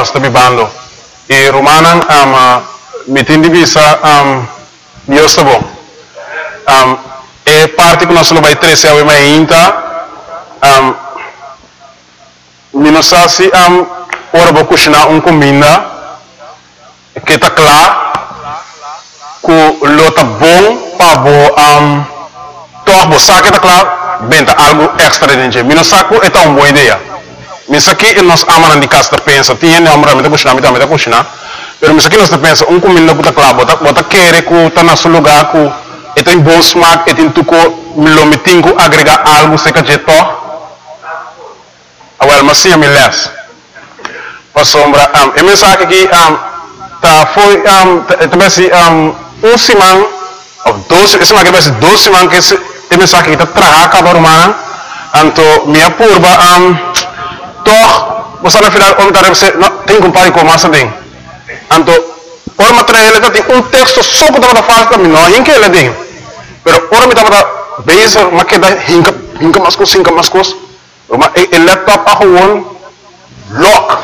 nós está vivendo. E Romanan, me tem divisa, Deus está bom. É parte que nós não vai trazer a minha inta, não sei se ora vou cozinhar comida que está claro, que lo está bom para tornar você que está claro, bem algo extra dentro. Não sei que é uma boa ideia. Mas aqui nós amamos de casa pensa, tinha não amamos de cozinhar, mas aqui nós pensa comida que está claro, bota querer que está no seu lugar que tem bom smaak, tem tudo lo metinho agregar algo se que je to. Awal masih milas. Pasombra mensagem aqui tá foi também simang of 12 esse mais que 12 simang que esse mensagem que tá traga cada rumana anto minha purba toh você na final on taref se tem compare com massa tem anto por material tem texto só para da fase também não em que ele tem pero ora me tava base maqueda hinka mascos o laptop a gewoon lock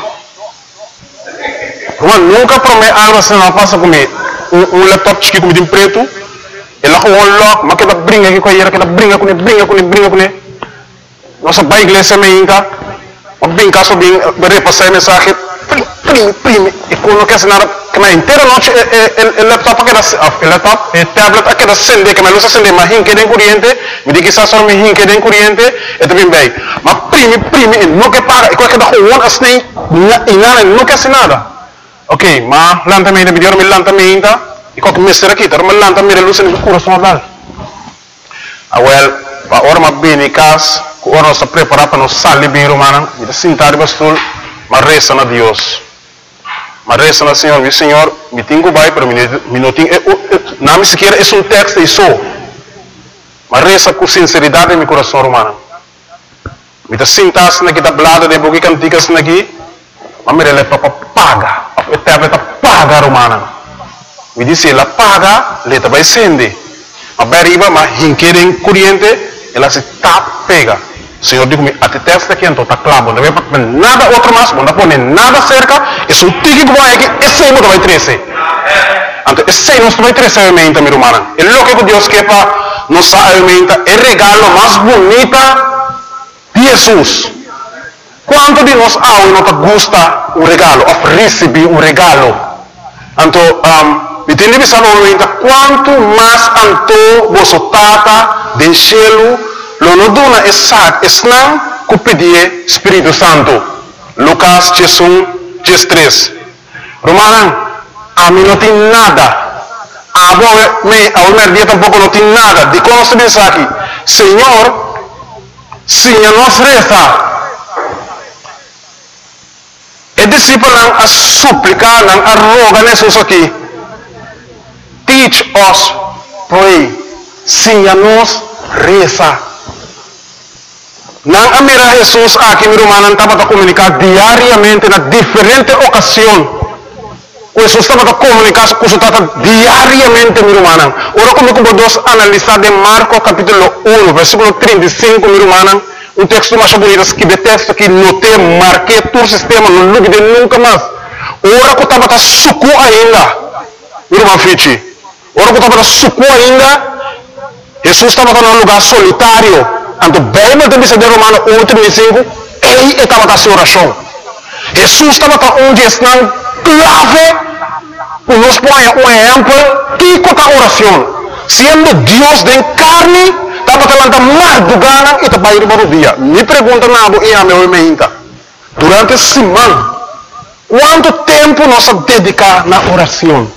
nunca promete algo assim não passa comigo laptop chique como de preto ele a gewoon lock maqueda brinca aqui com a que brinca com nossa bike igreja me hinka brinca só bem repassar mensagem prime e quando quer nada que na inteira noite o laptop aqui laptop tablet aqui da acende que me luz acende mas hinque den corrente me diz que só me hinque den corrente e também bem mas prime não que para e qualquer da gewoon assim e nada não quer nada ok mas lentamente video me lentamente e qualquer mestre aqui mas lentamente luz no coração dal well a hora mas bem em casa ora nós preparar para nós sair bem romana e sentar bastul mas reza na Deus. Mas reza na Senhor, meu Senhor, me tenho vai para mim não tenho não me sequer é texto isso. Mas reza com sinceridade em meu coração romano. Me tá sentar-se aqui da blada de boca canticas aqui, mas me rele para paga, a tablet paga romana. Me disse ela paga, leta vai sende. A beriba mas hinquerem corrente, ela se tap pega. Senhor digo-me, até testa aqui então está claro, não vai nada outro mais, não pode nada cerca, é um tique que vai aqui, esse aí não vai crescer. Então, esse aí não vai crescer a mente, minha irmã. É o que Deus quer para nos alimentar, é o regalo mais bonito de Jesus. Quanto de nós não gosta o regalo, ou receber um regalo? Então, me tem que pensar no momento, quanto mais anto você tata de cielo, lo no dona esat esnang ku pedie Espírito Santo. Lucas 3. Romanan, a mim não tem nada. A minha dia tampouco não tem nada. De como se diz aqui, Senhor, se nos reza, e discípulo a suplicar, a rogar Jesus aqui, teach us, pray, se nos reza. Nang amira Jesus aqui mi romana estava a comunicar diariamente na diferente ocasião. Jesus estava a comunicar com o diariamente mi romana. Ora como podemos analisar de Marcos capítulo 1, versículo 35 mi romana, um texto mais bonito que de texto que notei, marquei todo o sistema, não lugue de nunca mais. Ora que estava a suco ainda, mi romana Fichi. Ora que estava a suco ainda, Jesus estava num lugar solitário. Anto bem mas também se de Romano 1:35 ele estava na sua oração. Jesus estava onde está clave para nos pôr um exemplo que a oração. Sendo Deus de carne, estava falando mais do gana e estava indo para o dia. Me pergunta nada e a meu imenta. Durante a semana, quanto tempo nós dedicamos na oração?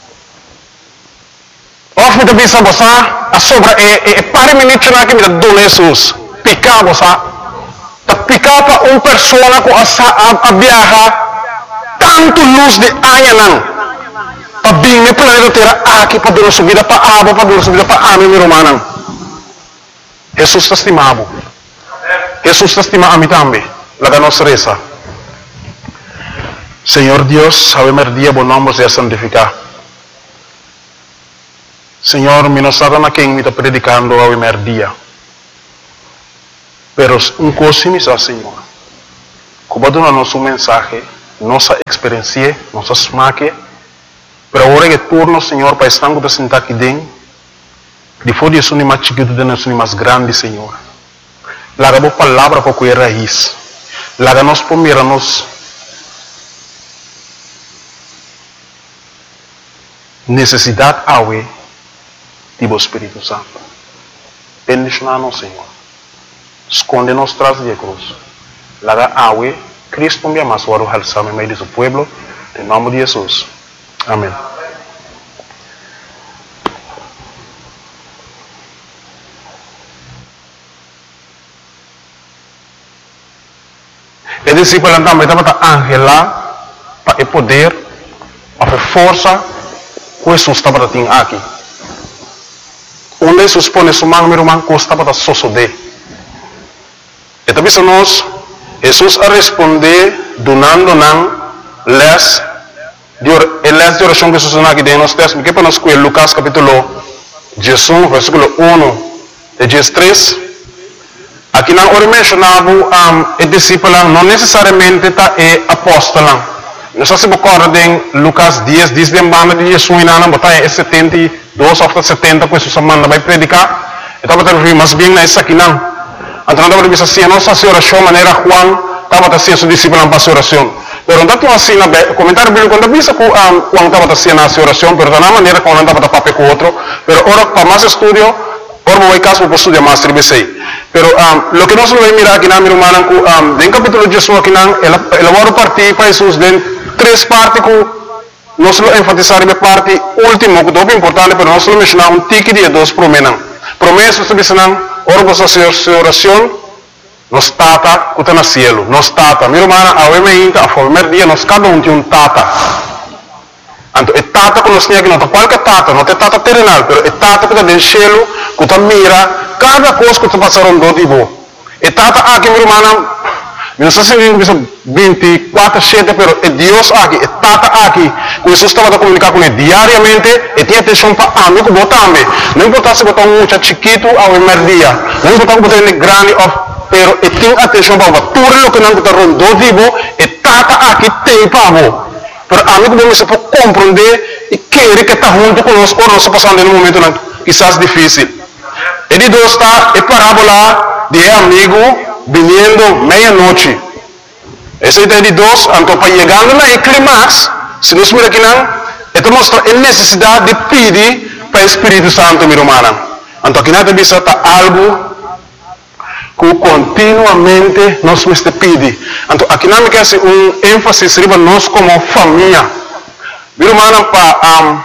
Of me bisa bosa a sobra pare minutos na que me dá Jesus picar bosa ta picar para persona com a viajar tanto luz de anyanan pa bing me planeta terra aqui para dar subida para aba para dar subida para ame mi romanan Jesus está estimado Jesus está estimado a mim também la nossa reza Senhor Deus sabe merdia bom nome de santificar Senhor, me não sabe na quem me está predicando ao primeiro dia. Pero coisa me diz, Senhor, como dá nosso mensagem, nossa experiência, nossa smaque, para agora é turno, Senhor, para estar com sentar aqui dentro, depois de isso, mais chiquito, de nós, mais grande, Senhor. Laga a palavra para que é raiz. Laga nós primeiro, nós necessidade awe do Espírito Santo. Bendicionar-nos, Senhor. Esconde-nos tras de cruz. Laga awe, Cristo me ama, suaro halsame meio de seu pueblo, em nome de Jesus. Amém. E discípulo também estava angela para o poder, para a força que Jesus estava tendo aqui. Onde Jesus põe sua mão, meu irmão, que estava a sosodé. E também nós, Jesus a responder, donando les de oração que Jesus aqui dentro nos textos, que para nós com Lucas capítulo 18, versículo 1 de 13. Aqui não ora mencionava o discípulo não necessariamente é apóstolo. Nós se recorda em Lucas 10, diz de banda de Jesus e não botar 72 ou 70 que Jesus manda vai predicar. Então vai ter mais bem nessa aqui não. Então não vai dizer assim, nossa oração maneira Juan estava assim seu discípulo para oração. Pero não está assim na comentário bíblico quando diz que Juan estava assim na oração, pero da maneira como não estava papel com outro. Pero ora para mais estudio, ora vai caso para estudar mais tribesei. Pero lo que nós vamos mirar aqui na minha irmã, em capítulo de Jesus aqui não, ela vai partir para Jesus em três partes que nós vamos enfatizar na parte última, que é importante, pero nós vamos mencionar tique de dois promessas. Promessas que dizem, ora para sua oração, nos tata que está no cielo, nos tata. Minha irmã, a primeiro dia, nós cada tem tata. Então, é tata que nós temos aqui, não é qualquer tata, não é tata terrenal, mas é tata que está no cielo, que está mira cada coisa que está passando do tipo. É tata aqui, minha irmã, não sei se é 24/7, mas é Deus aqui, é tata aqui, que Jesus estava a comunicar com ele diariamente, e tinha atenção para amigo também. Não importa se botar muito chiquito ao primeiro dia, não importa se botar ele grande, pero e tem atenção para tudo o que não está rondando tipo, e tata aqui tem para você. Pero amigo bom se pode compreender e querer que está junto conosco ou não está passando em um momento quizás difícil. Ele está a parábola de amigo vindo meia-noite. Esse é de dois, então para chegar na clímax, se nós miramos aqui não, então mostra a necessidade de pedir para o Espírito Santo, minha irmã. Então aqui não tem algo que continuamente nós temos que pedir. Então aqui não quer ser ênfase sobre nós como família. Minha irmã, para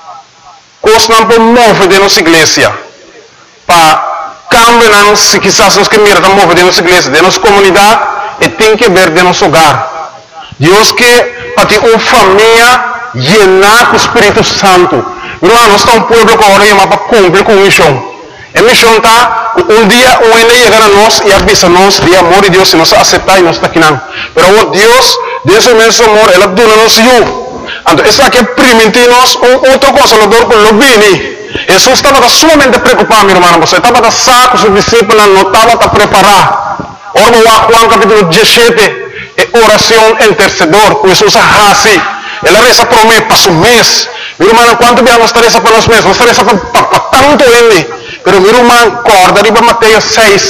coisas não podemos mover de nossa igreja. Para cambiar, se quizás nós queremos mover de nossa igreja, de nossa comunidade, e tem que ver de nosso hogar. Deus quer para ter uma família llena com o Espírito Santo. Meu irmão, nós estamos um povo que agora chama para cumprir com a missão. A missão está, um dia o ele chegar a nós e avisa nós de amor de Deus, se nós aceitar e nós está aqui não. Mas Deus, Deus é imenso amor, Ele dona-nos eu. Então, essa aqui é permitir-nos outro consolador com o bem. Jesus estava sumamente preocupado, meu irmão. Você estava a saco, os discípulos não estavam a preparar. Ora, Juan capítulo 17, é oração intercedor, que Jesus assim. Ela reza para o mês, para o mês. Meu irmão, quanto bem nós reza para os meses? Nós reza para tanto ele. Pero meu irmão, corda de Mateus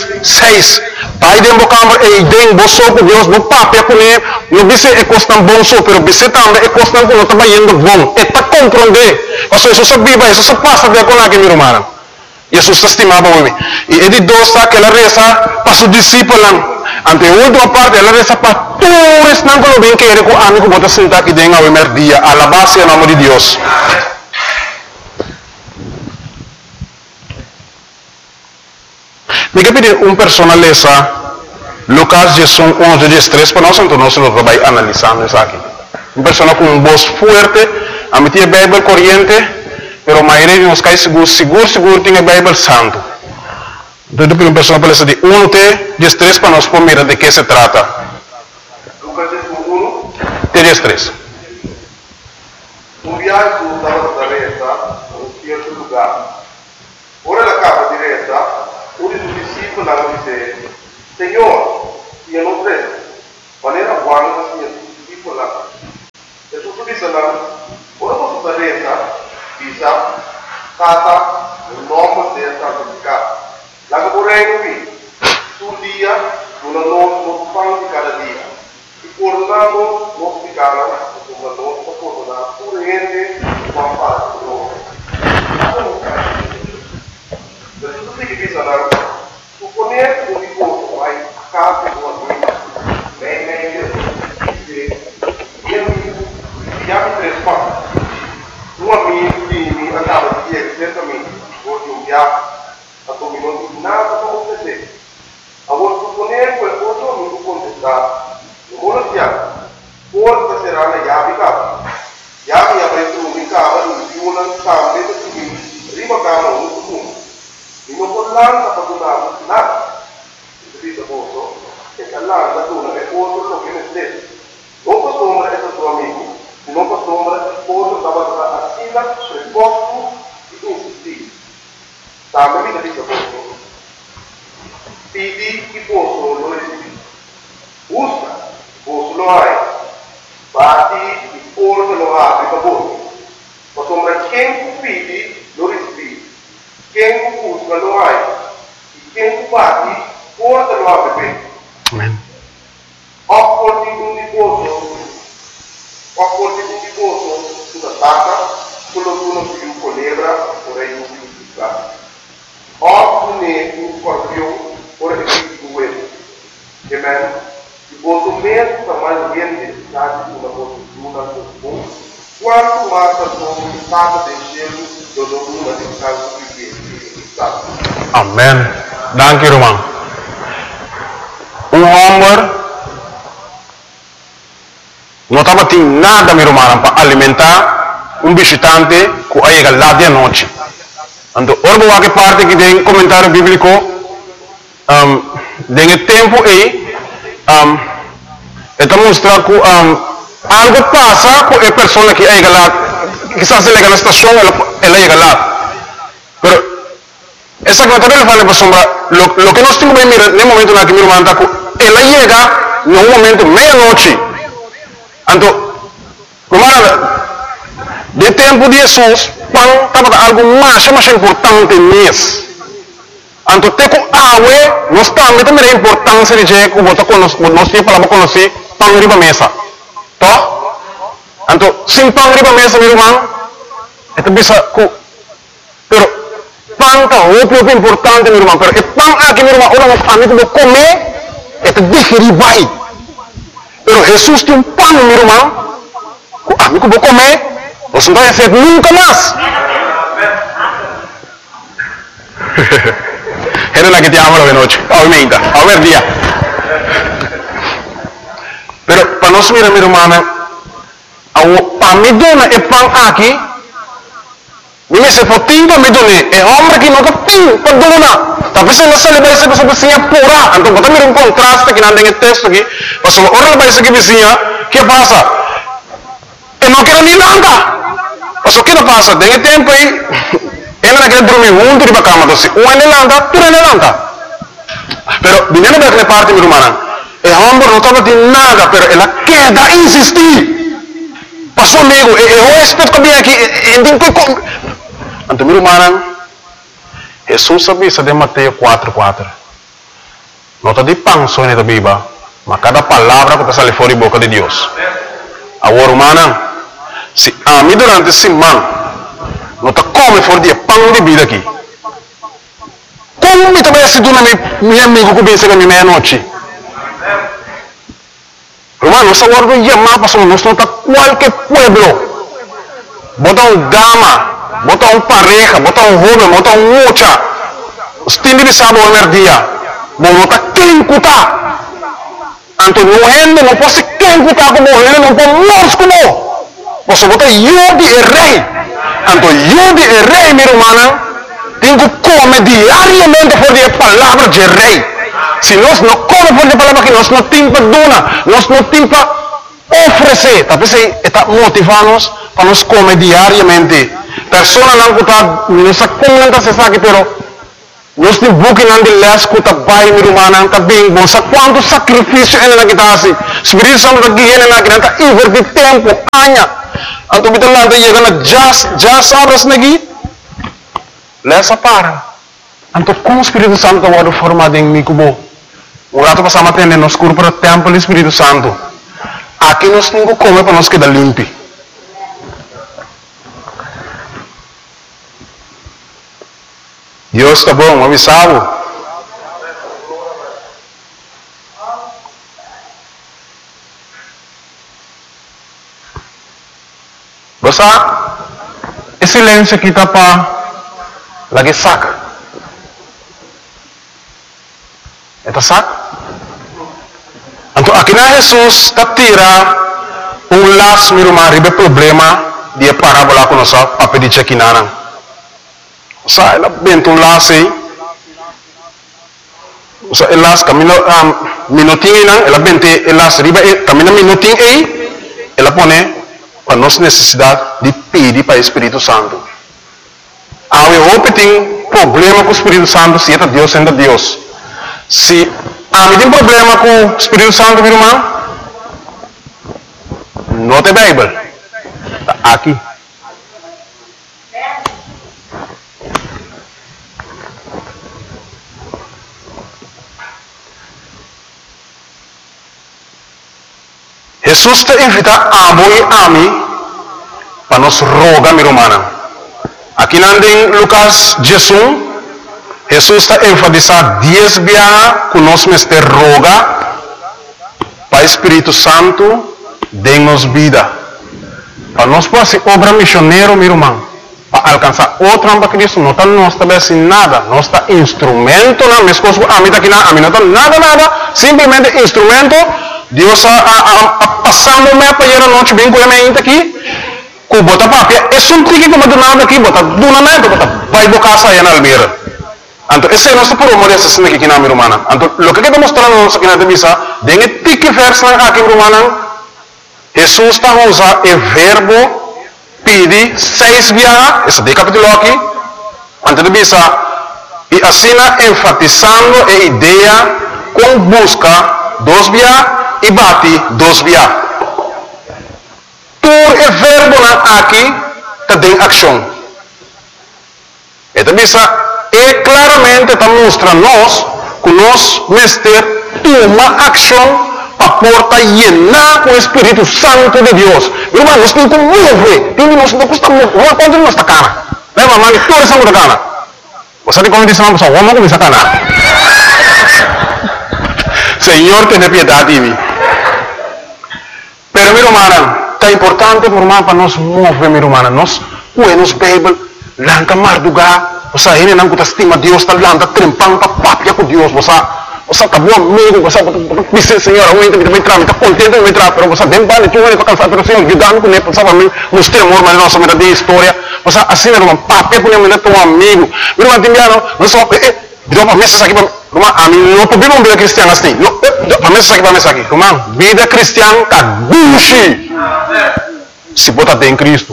6. Pai de embocambre e de emboço com Deus, no papel com ele, não disse é costan bom só, pero disse também é costan que não está indo bom. É para compreender. Mas Jesus sabia, Jesus passa de com aquele meu irmão. Jesus estimava o homem. E ele dosta que ela reza para os discípulos. Ante a última parte, ela reza para todos não que bem que ele com amigo bota sentar aqui dentro ao primeiro dia. Alabar-se o nome de Deus. Me pedir personaleza Lucas 11:13 para nós, então nós vamos analisando isso aqui. Persona com voz forte, a meter a Bíblia corrente, pero a maioria de nós cai seguro tem a Bíblia santo. Então, uma pessoa para essa de 1:13 para nós mirar de que se trata. Lucas 1:13. Viaggio dalla direita a un certo lugar. Ora la capa diretta, uno dei discepoli dice, Signore, io non credo. Ma era buono che sia discepolo bisa lang, orang masuk desa bisa kata nomor desa berdekat. Lagu orang ini, tu dia, guna nomor pang di kada dia. Ikornamo nomor di kada, guna nomor pokoknya, tu rende mampas nomor. Jadi tu sih bisa lang, tu punya tu ikut, mai kata buat ini, yang respon, dua minggu ini antara dia dan kami, bodoh ya, atau minum nada atau apa awal suponer kue bodoh minggu pun tidak, mulut ya, pun keserana ya bika, ya betul bika, baru diulang sampai itu lima kali untuk minum pun lang apa tu nak, jadi bodoh, kesalah satu nak bodoh tu kena sedih, bodoh tu mereka dua minggu. Non possono rispondere alla assina sul posto di insistere. Sampai kita bisa posto. Pidi di posto lo resipi. Usa, posto lo hai. Bati di posto lo hai per posto. Possono quem pidi lo resipi. Quem usa lo hai. E quem bati posto lo hai per. Amen. Opporti di posto. Waktu itu diposo sudah taka, kalau più colebra, ora più picca. Oppure più scorpione, ora più due. Amen. Diposo mesmo tamanho grande, sabe uma postura comum. Quanto mais a sua estado de gelo, do nome de caso que está. Amen. Dank je, Roman. Homem não estava tendo nada me romano para alimentar visitante que chega lá de noite. Então, orbo que parte que tem comentário bíblico, tem tempo aí, mostra que algo passa com a pessoa que chega lá, quizás ele chega na estação, ela chega lá. Mas essa coisa ele fala para sombra, lo que nós temos que mirar no momento na que me romano está que ela chega no momento meia-noite. Então, de tempo de Jesus, estava algo mais importante mesmo. Então, tem que água, nós também a importância de que nós temos para conhecer pão riba mesa. Tá? Então, sem pão riba mesa, meu irmão, é bisa que, pero pão é muito importante, meu irmão. Pero pão aqui, meu irmão, orang amigo comer, é digerir bem. Pero Jesus tem pão, meu irmão. O amigo vou comer, você não vai ser nunca mais. Era la que te amo de noche, obviamente, a ver día. Pero para nós mirar, meu irmão, para me dona é pão aqui. Me se potinho me dona é homem que nunca tem para dona. Tapi saya nasa vai ser pessoa vizinha pura. Então, quando me contraste que não tem texto aqui, mas orang vai ser que vizinha, que passa? Eu não quero nem nada. Mas o que não passa? Tem tempo aí, ela não quer dormir junto de cama, então se um ele landa, tu ele landa. Pero dinheiro daquela parte, meu irmão, é homem não estava de nada, pero ela quer dar insistir. Passou amigo, eu respeito que vem aqui, então meu irmão, Jesus sabia de Mateus 4:4. Não está de pão só na Bíblia, mas cada palavra que sai fora da boca de Deus. Agora, irmão, se a mim durante esse semana, não está come fora de pão de vida aqui. Como me também se dona meu amigo que pensa que é meia-noite? Irmão, nós agora vamos chamar para nós não está qualquer pueblo. Bota gama. Bota pareja, bota jovem, bota mucha. Os tindi de sábado ao dia. Bota quem cuta. Então não ende, não pode quem cuta como ele, não pode nós como. Você bota Yudi e rei. Então Yudi e rei, meu irmão, tem que comer diariamente por a palavra de rei. Se nós não comemos por a palavra que nós não temos para donar, nós não temos para oferecer. Talvez está motivando-nos para nós comer diariamente. Persona não está, não se comenta se sabe, pero nós temos buque não de les que está bem, meu irmão, não está bem bom. Sabe quanto sacrifício ele não está assim? Espírito Santo está aqui, ele não está invertir tempo, anos. Anto kita lanta chega na já abras nagi. Lessa para. Anto como o Espírito Santo vai formado em mim como o rato passamos a nos corpo templo do Espírito Santo. Aqui nós não come para nós quedar limpo. Deus está bom, avisado. Basta, esse silêncio aqui está para lagi saca. Eta saca? Então, aqui na Jesus está tira laço meu irmão, ribe problema de parábola com nossa papel de chequinana. Sa ela bento laço aí. Sa elas camino minutinho não, ela bente elas ribe camino minutinho aí, ela põe para nossa necessidade de pedir para o Espírito Santo. Há tem problema com o Espírito Santo, se é Deus, sendo Deus. Se há tem problema com o Espírito Santo, meu irmão, não tem Bíblia. Aqui. Jesus te invita a voi ami para nos rogar, meu irmão. Aqui em Lucas 11, Jesus está enfatizando 10 vezes que nós mestre roga para o Espírito Santo dê-nos vida. Para nós fazer obra missionária, meu irmão, para alcançar outra para Cristo, não está nós também nada, nós está instrumento, não, minhas coisas, a mim não está nada, simplesmente instrumento. Deus passando me para ir a noite bem com a minha aqui, com bota papia, é só um tique como do nada aqui, bota do nada, bota vai bocar saia na almeira. Então esse é nosso problema dessa cena aqui na minha irmã. Então o que está mostrando nós aqui na devisa, dengue tique verso na aqui minha irmã. Jesus está usando o verbo pedir 6 vezes, esse de capítulo aqui, antes de devisa, e assim enfatizando a ideia com busca 2 vezes e bate 2 vezes. Por o verbo aqui tem ação. Então, é claramente está mostrando nós que nós mestre toma ação para porta llenar com o Espírito Santo de Deus. Irmão, nós temos que mover. Nós não custa mover. Vamos pôr na nossa cara. Leva a mão e toda essa outra cara. Você tem como dizer uma pessoa, vamos começar a cara. Senhor, tenha piedade de mim. Pero, meu irmão, está importante para nós mover, meu irmão. Nós, nos Bíblia, lanta mardugar. Você ainda não estima Deus, está lanta trempando para papia com Deus. Você acabou amigo, você disse, Senhor, eu ainda me entrar, está contente de me entrar, mas você vem para tu, para cansar, mas Senhor, ajudando com ele, pensava mim, nos temor, mas nossa vida de história. Você assim, meu irmão, papia com ele, teu amigo. Meu irmão, Timiano, não só, deu uma mesa aqui, irmão, a mim não podemos vida cristiana assim. Para mesa aqui, irmão, vida cristiana está gushi. Se botar em Cristo.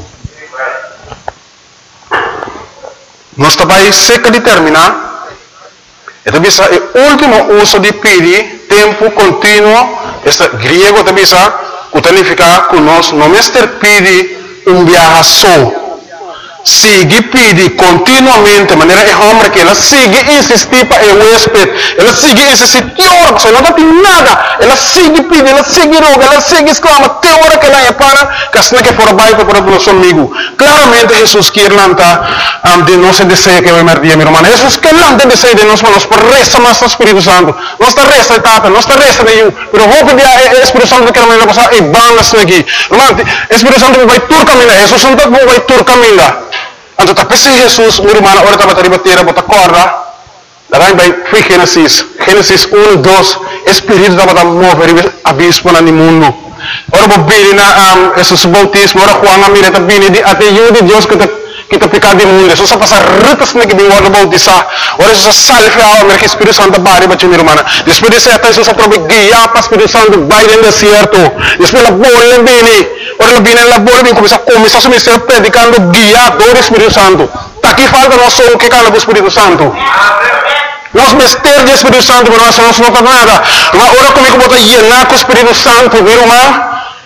Nós também cerca de terminar. Então, o último uso de pedir, tempo contínuo, este grego também significa que nós não mestre pedir viaje só. Sigue pedir continuamente, de maneira que homem que ela sigue insistir para o huésped, ela sigue insistir, você não tem nada, ela sigue pedir, ela sigue roga, ela sigue exclama, até a hora que ela é para, que assim que for baixo para o nosso amigo. Claramente Jesus quer lançar de nosso desejo que vai merdir, meu irmão. Jesus quer lançar desejo de nós, mas por resta mais o Espírito Santo. Não está resta etapa, não está resta nenhum. Mas vou pedir ao Espírito Santo que ela vai passar e vamos aqui. Irmão, o Espírito Santo vai tur caminhar, Jesus Santo vai tur caminhar. Então, tapi si Jesus, meu irmão, agora estava a bater, bota corda. Daí vai Gênesis 1, 2, Espírito estava a mover abismo no mundo. Ora, vou vir na Jesus bautismo, ora, Juan a mira, de até de Deus que está pecado do mundo. Jesus passa ritas na que vem o bautizar. Ora, Jesus salve a alma, que o Espírito Santo vai para meu irmão. Depois de ser Jesus aprove guiar para o Espírito Santo, vai no deserto. Depois a bola vem. Ora, ela vem na bola, vem começar a seu ministério predicando, guiado do Espírito Santo. Aqui falta nós só o que cala do Espírito Santo. Nós mistérios do Espírito Santo, mas nós não faz nada. Mas ora comigo, bota llenar com o Espírito Santo, meu irmão.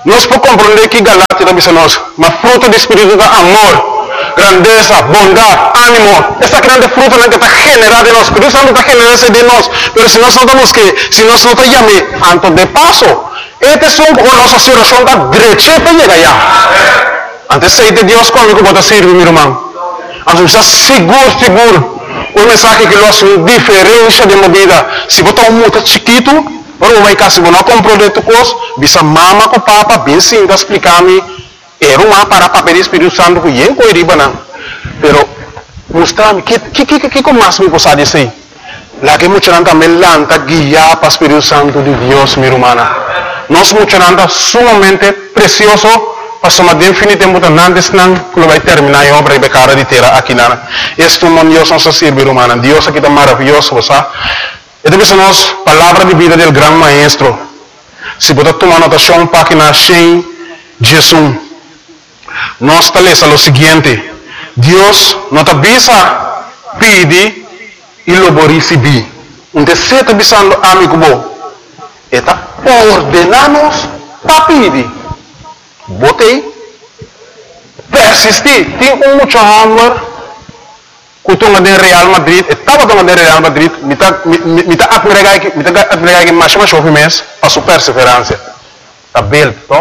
Nós podemos compreender que Galatia também nós, mas fruto do Espírito é amor, grandeza, bondade, ânimo. Essa grande fruta que está generada em nós, Espírito Santo está generando de nós. Mas se nós não estamos que, se nós não estamos antes de passo, este som com nossa oração está direito para chegar lá. Antes de Deus comigo pode servir, meu irmão. Antes está seguro. O mensagem que nós diferença de uma vida. Se botar muito chiquito, ou vai cá, se você não compreender tu coisa, bisa mama com papa, bem sim, está explicar-me. Era uma para papel do Espírito Santo que eu não riba não. Pero mostrar-me que mais me possa dizer. Lá que muita gente também lanta guiar para o Espírito Santo de Deus, minha irmã. Nós muita gente sumamente precioso. Passamos definitivamente antes não que vai terminar a obra de cara de terra aqui na. Este mundo Deus nos serve, irmã. Deus aqui está maravilhoso, você. E depois nós palavra de vida do grande maestro. Se você tomar anotação página 100, Jesus. Nós está lendo o seguinte: Deus nos avisa, pede e logo receber. Onde você está avisando amigo bom, está ordenando para pedir. Botei, persistir, tem muito amor. Kutunga de Real Madrid, estava tomando de Real Madrid, me tá admirar que mais chove mês, a sua perseverança. Tá belo, tó?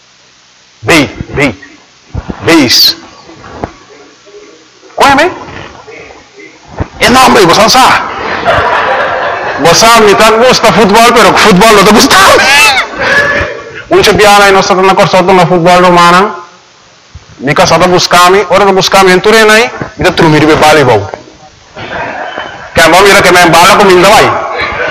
Beis. Conhece? É nome, você não sabe. Você me tá gosta futebol, pero futebol não tá gostando. Unche biana e nós estamos na corção do futebol romano. Me casada buscar-me, hora de buscar-me em Turena aí, me dá trumir de bala e vou. Que a mira que me embala com minha vai.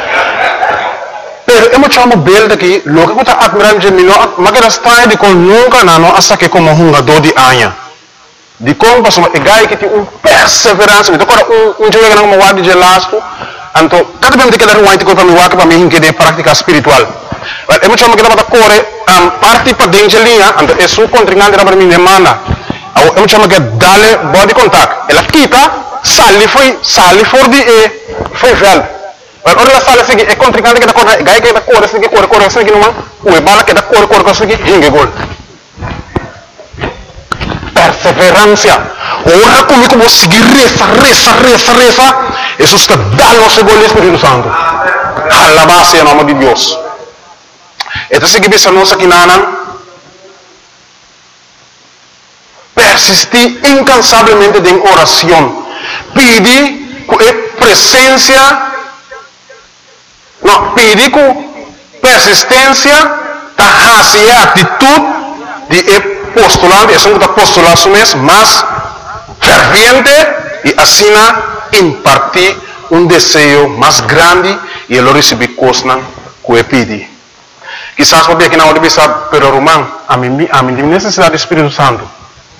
Pero eu me chamo belo daqui, logo que eu estou admirando de mim, mas que está de com nunca não, hasta que como jogador de anha. De como passou, é gai que tem perseverança, me toca jogo que não me guarda de lasto, então cada vez que eu quero um para me guardar para mim que de prática espiritual. Eu me chamo que dá corre parte para dentro linha, então é sua contrincante para mim demanda. Eu me chamo que dale body contact. Ela quita, sali for de foi velho. Ora la sala seguir é contrincante que dá corre, gai que dá corre seguir não, o bala que dá corre seguir, hinge gol. Perseverança. Ora comigo vou seguir reza. Isso está dando o gol do Espírito Santo. Alabado seja o nome de Deus. Então, se você não sabe nada, persistir incansavelmente em oração, pedir com presença, pedir com persistência, e atitude de postulante, é um postulação mais ferviente e assim impartir um desejo mais grande e ele receber coisas que pedir. Quizás porque aqui na hora de pensar, pero Román, a mim tem necessidade do Espírito Santo.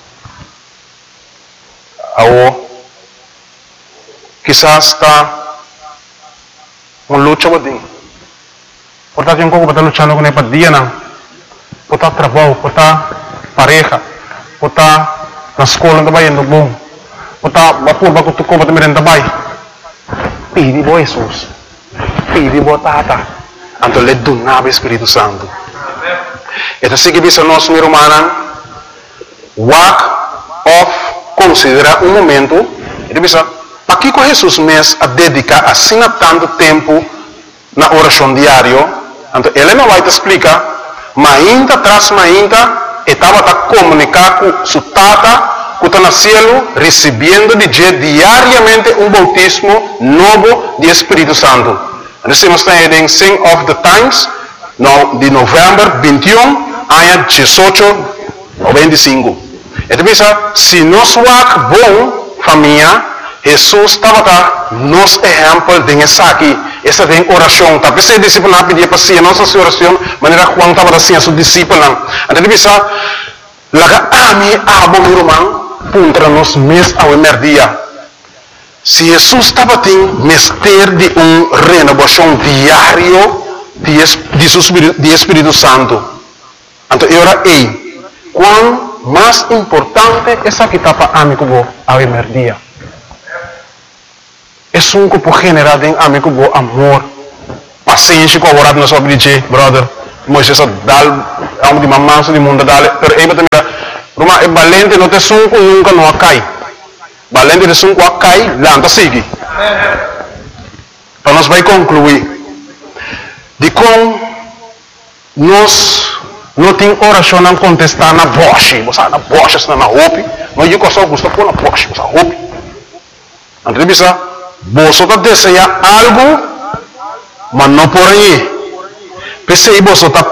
Ou quizás está uma luta com Deus. Portanto, tem como estar lutando com ele para dia não. Por estar trabalho, por estar pareja, por estar na escola também indo bom, por estar vapor para tu compra também também. Pede bo Jesus, pede bo Tata. Então, ele donava o Espírito Santo. Então, se você não é humana, walk off, considera um momento, ele pensa, para que Jesus mesmo a dedicar assim tanto tempo na oração diária? Então, ele não vai te explicar, mas ainda atrás, estava a comunicar com sua tata, que está no céu, recebendo diariamente um bautismo novo de Espírito Santo. Nós estamos em Sing of the Times, de novembro 21, ano 18 ou 25. Então, se nós somos bom família, Jesus estava nos exemplo de essa aqui, essa tem oração. Tapi se discípulo não pedia para si, nossa oração, maneira Juan estava assim a seu discípulo. Então, laga ami abo meu irmão, contra nós mês ao emerdia. Se Jesus estava tendo mestre de renovação diário de Espírito Santo, então era quão mais importante essa que está para amigo ao emerdia. É que por generar em amigo amor, paciência com a hora de nossa vida, brother. Moisés dal amo di mamma di mundo dale per eba tamira ruma e balente no te sunku nunca no akai balente de sunku akai lanta sigi para nós vai concluir de com nós não tem oração não contestar na voz você na voz na hope mas eu só gosto por na voz você hope então bisa você tá deseja algo mas não por aí pensei você tá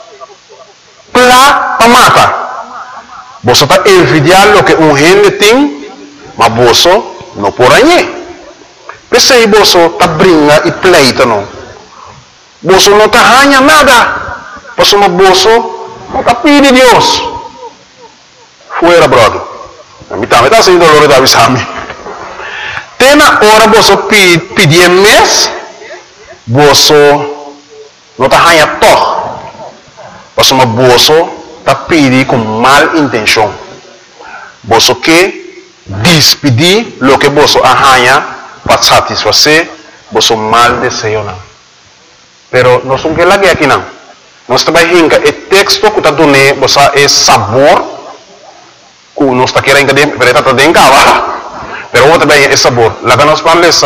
plá para matar você tá envidiar o que gente tem mas você não por aí pensei você tá brinca e pleita não você não tá ganha nada você não está pedindo Deus. Fuera, brother. A mim também está sendo doloroso da visão. Tem na hora você pedir mês, você não está ganhando todo. Você está pedindo com mal intenção. Você quer despedir o que você ganha para satisfazer você mal desejo. Pero não são que lá que aqui não. Nós trabalhamos o texto que está dando é sabor que nós está querendo que está dando mas o também é sabor. Lá que nós falamos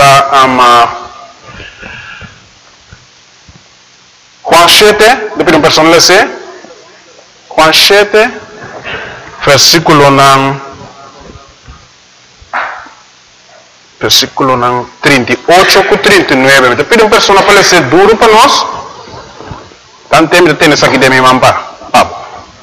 Juan 7, depois uma pessoa lê Juan 7, versículo 38 e 39. Depois uma pessoa para ler duro para nós. Tanto tempo tem essa aqui de minha mampa. Papo.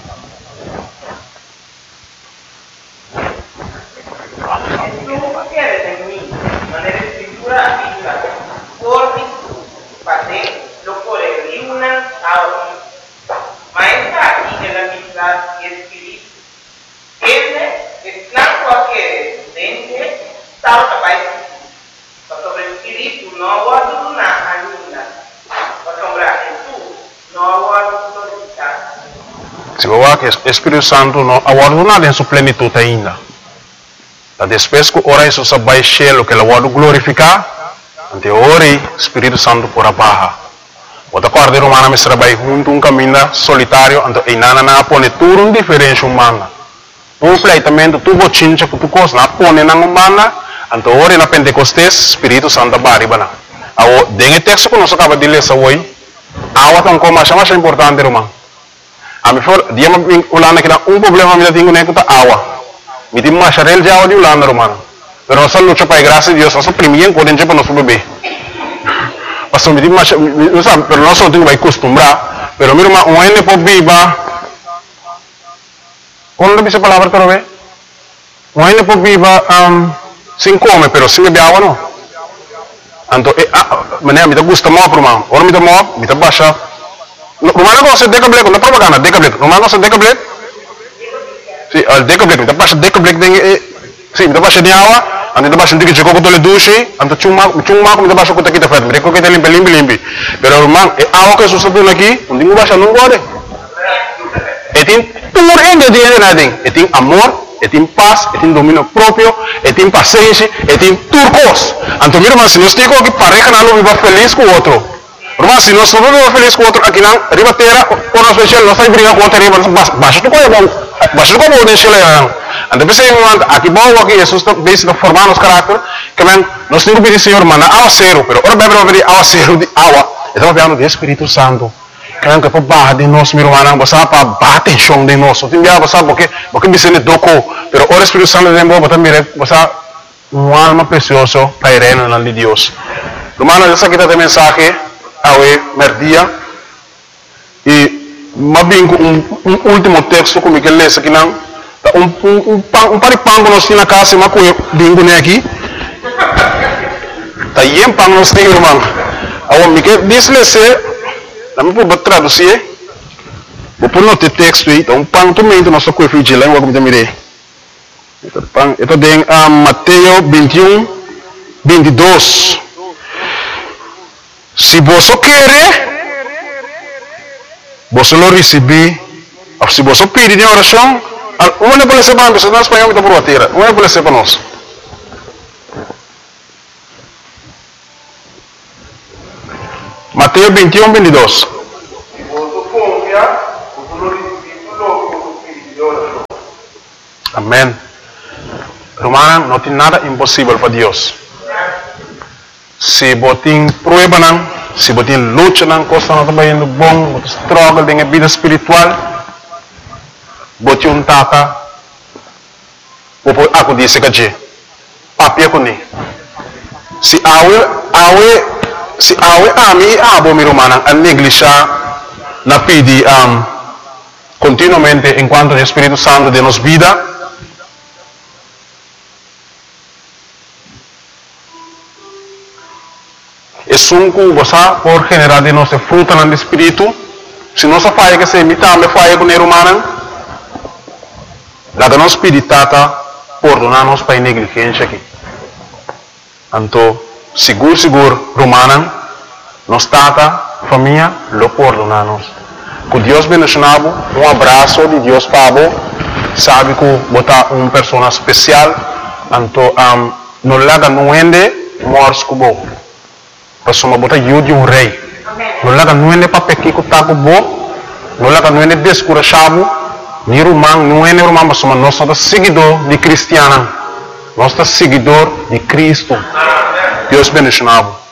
Se você que o Espírito Santo não aguarda em sua plenitude ainda. Depois que ora isso vai cheio que ele vai glorificar, ante ora o Espírito Santo por a barra. Outra corda romana me trabalha junto um caminho solitário, ante inana na pone tudo um diferente humana. Tu pleitamento tu bochincha que tu cos na pone na humana, ante ora na Pentecostes Espírito Santo baribana. Ao dengue texto que nós acaba de ler hoje, awa tão como mais importante romano. A mim for dia me ulana que problema me tenho nem que água me tem mais charel de água de ulana romano pero nós luta para a graça de Deus nós primeiro podemos para nosso bebê mas me tem mais não sabe pero nós não temos que acostumbrar pero mira um ene pode viva quando dice palavra para ver um ene pode viva sem comer pero sem beber água não então maneira me dá gosto mal para mim ora me dá baixa Rumah ko sa Decablet, na propaganda Decablet. Rumah ko sa Decablet. Si, al Decablet, minta pa sa Decablet ding si, minta pa sa niawa, ando minta pa sa digi ko tole dushi, ando chuma ko minta pa sa ko kita fet, mere ko kita limpi. Pero rumah awa ko susabun lagi, hindi mo ba siya nung gode. Etin tumor ende di natin. Etin amor, etin paz, etin dominio propio, etin paciencia, etin turcos. Anto mira mas nos digo que pareja na lo viva feliz com outro. Rumah si nós não vamos feliz com outro aqui não, riba terra, por nós especial nós vai brigar com outro riba, baixo tu coisa bom, baixo tu coisa bom nesse leão. Então pensei aqui bom aqui Jesus está bem formando os caráter, que men nós temos que pedir Senhor mana awa zero, pero ora bebe pedir awa zero de awa, estamos falando do Espírito Santo. Que não que para barra de nós meu irmão, você para bater chão de nós, tem dia você porque me sente doco, pero ora Espírito Santo de bom, você mira, você uma alma preciosa para irena na de Deus. Irmão, essa aqui tem mensagem awe merdia e mabingo um último texto como que lê aqui não um paripango nós na casa mas com bingo né aqui tá yem pang nós tem irmão awe me que diz lê não me pode traduzir vou pôr no texto aí então pang tu mento nós com fiji lá como te mirei então pang itu tem Mateus 21 22. Se você quer, você não receber. Se você pedir em oração, uma pode ser para nós, nós espanhol está por a terra. Uma pode ser para nós. Mateus 21, 22. Se você Amén. Romana, no tiene nada imposible para Dios. Si botin prueba, si botin lucha, cosa no está yendo bom, botin struggle en la vida espiritual, botin tata, opo ako dice que papia con ni. Si awe ami abo mi romana, a negligencia na pidi continuamente en cuanto al Espíritu Santo de nos vida. Es un cubo por general de nuestra fruta en el Espíritu. Si no se falla que se imita, me falla con el humano. La que nos pide tata, perdonarnos para negligencia aquí. Anto, seguro, romana, nos tata, familia, lo perdonamos. Que Dios bendicionado, un abrazo de Dios Pablo, sabe que bota una persona especial, anto, no le haga nuende, mors como. Pues somos bota yo de un rey. No le haga nuende para pequeño que está como, no le haga nuende descurachado, ni román, nuende román, pues somos nosotros seguidor de cristiana, nosotros seguidor de Cristo. Dios bendicionado.